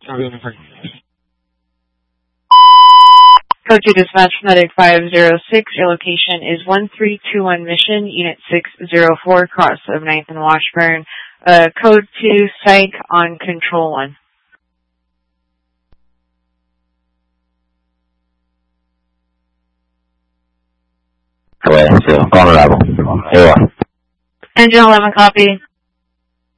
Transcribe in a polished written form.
Code 2 Dispatch Medic 506, your location is 1321 Mission, Unit 604, cross of 9th and Washburn. Code 2 Psych on Control 1. Highway 2, on arrival. Here you are. Engine 11, copy.